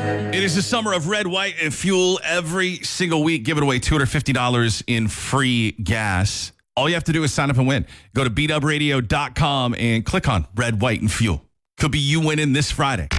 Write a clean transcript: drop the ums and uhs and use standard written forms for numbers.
It is the summer of Red, White, and Fuel. Every single week, giving away $250 in free gas. All you have to do is sign up and win. Go to beatupradio.com and click on Red, White, and Fuel. Could be you winning this Friday.